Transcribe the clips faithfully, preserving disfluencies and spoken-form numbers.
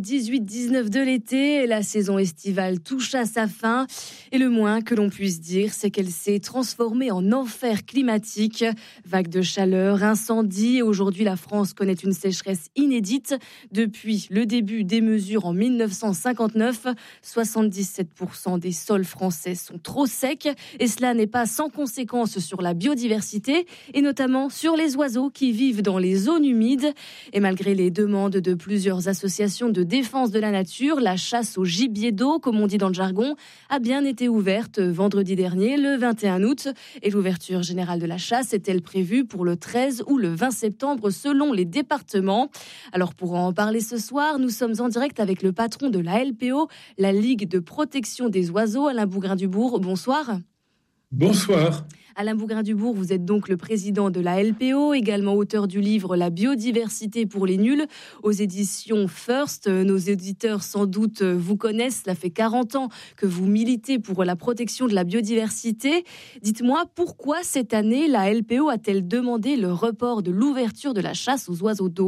dix-huit dix-neuf de l'été, la saison estivale touche à sa fin et le moins que l'on puisse dire, c'est qu'elle s'est transformée en enfer climatique. Vagues de chaleur, incendies et aujourd'hui la France connaît une sécheresse inédite. Depuis le début des mesures en dix-neuf cent cinquante-neuf, soixante-dix-sept pour cent des sols français sont trop secs et cela n'est pas sans conséquence sur la biodiversité et notamment sur les oiseaux qui vivent dans les zones humides. Et malgré les demandes de plusieurs associations de défense de la nature, la chasse au gibier d'eau, comme on dit dans le jargon, a bien été ouverte vendredi dernier, le vingt et un août. Et l'ouverture générale de la chasse est-elle prévue pour le treize ou le vingt septembre selon les départements? Alors pour en parler ce soir, nous sommes en direct avec le patron de la L P O, la Ligue de protection des oiseaux, Alain Bougrain-Dubourg. Bonsoir. Bonsoir. Alain Bougrain-Dubourg, vous êtes donc le président de la L P O, également auteur du livre La biodiversité pour les nuls, aux éditions First. Nos éditeurs sans doute vous connaissent, cela fait quarante ans que vous militez pour la protection de la biodiversité. Dites-moi, pourquoi cette année la L P O a-t-elle demandé le report de l'ouverture de la chasse aux oiseaux d'eau ?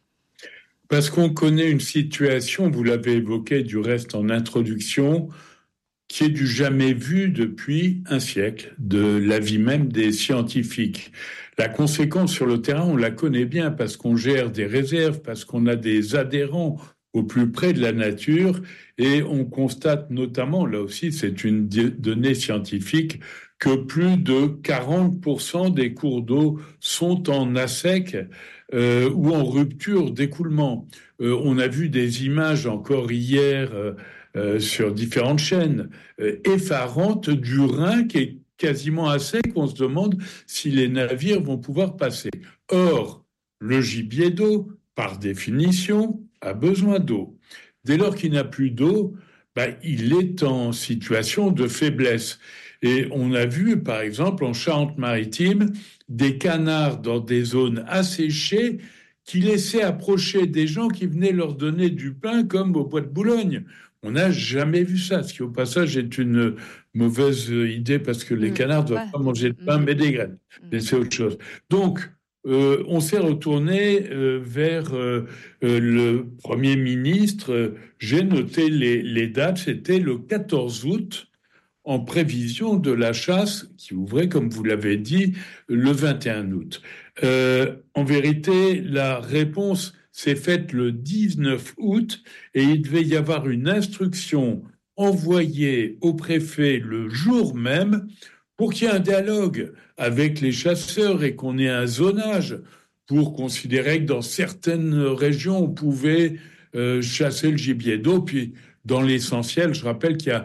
Parce qu'on connaît une situation, vous l'avez évoqué du reste en introduction, qui est du jamais vu depuis un siècle, de l'avis même des scientifiques. La conséquence sur le terrain, on la connaît bien parce qu'on gère des réserves, parce qu'on a des adhérents au plus près de la nature et on constate notamment, là aussi c'est une donnée scientifique, que plus de quarante pour cent des cours d'eau sont en assec euh, ou en rupture d'écoulement. Euh, on a vu des images encore hier euh, Euh, sur différentes chaînes, euh, effarantes du Rhin qui est quasiment à sec. On se demande si les navires vont pouvoir passer. Or, le gibier d'eau, par définition, a besoin d'eau. Dès lors qu'il n'a plus d'eau, bah, il est en situation de faiblesse. Et on a vu, par exemple, en Charente-Maritime, des canards dans des zones asséchées qui laissaient approcher des gens qui venaient leur donner du pain, comme au Bois de Boulogne. On n'a jamais vu ça, ce qui au passage est une mauvaise idée parce que les canards ne doivent pas manger de pain, mais des graines. Mais c'est autre chose. Donc, euh, on s'est retourné euh, vers euh, euh, le Premier ministre. J'ai noté les, les dates, c'était le quatorze août, en prévision de la chasse qui ouvrait, comme vous l'avez dit, le vingt et un août. Euh, en vérité, la réponse s'est faite le dix-neuf août et il devait y avoir une instruction envoyée au préfet le jour même pour qu'il y ait un dialogue avec les chasseurs et qu'on ait un zonage pour considérer que dans certaines régions, on pouvait euh, chasser le gibier d'eau. Puis, dans l'essentiel, je rappelle qu'il y a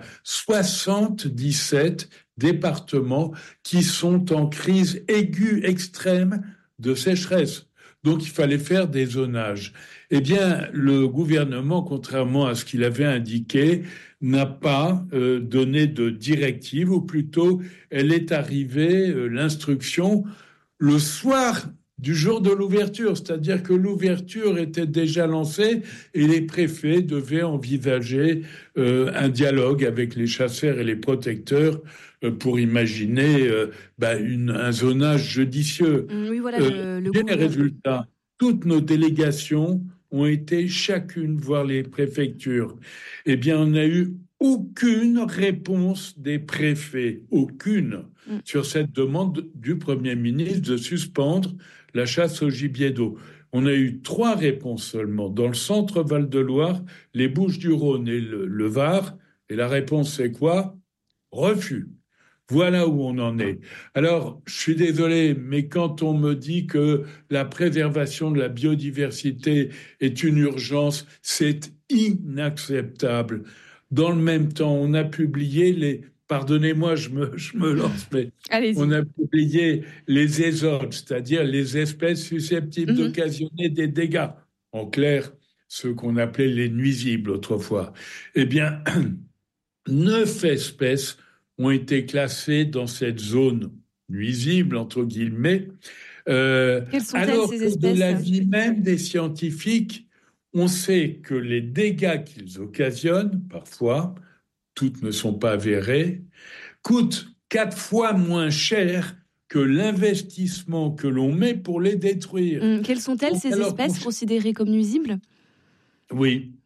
soixante-dix-sept départements qui sont en crise aiguë extrême de sécheresse. Donc, il fallait faire des zonages. Eh bien, le gouvernement, contrairement à ce qu'il avait indiqué, n'a pas euh, donné de directive, ou plutôt, elle est arrivée, euh, l'instruction, le soir du jour de l'ouverture, c'est-à-dire que l'ouverture était déjà lancée et les préfets devaient envisager euh, un dialogue avec les chasseurs et les protecteurs euh, pour imaginer euh, bah, une, un zonage judicieux. Oui, voilà, euh, le, le les gouvernement... résultats, toutes nos délégations ont été chacune voir les préfectures. Eh bien, on n'a eu aucune réponse des préfets, aucune, mm. sur cette demande du Premier ministre de suspendre la chasse au gibier d'eau. On a eu trois réponses seulement. Dans le centre Val-de-Loire, les Bouches-du-Rhône et le, le Var. Et la réponse, c'est quoi ? Refus. Voilà où on en est. Alors, je suis désolé, mais quand on me dit que la préservation de la biodiversité est une urgence, c'est inacceptable. Dans le même temps, on a publié les... Pardonnez-moi, je me, je me lance, mais Allez-y. On a publié les ésodes, c'est-à-dire les espèces susceptibles mmh. d'occasionner des dégâts. En clair, ceux qu'on appelait les nuisibles autrefois. Eh bien, neuf espèces ont été classées dans cette zone nuisible, entre guillemets. Euh, Quelles sont-elles, alors ces que espèces ? De l'avis même des scientifiques, on sait que les dégâts qu'ils occasionnent, parfois, toutes ne sont pas avérées, coûtent quatre fois moins cher que l'investissement que l'on met pour les détruire. Hum, quelles sont-elles, Donc, ces espèces on... considérées comme nuisibles ? Oui.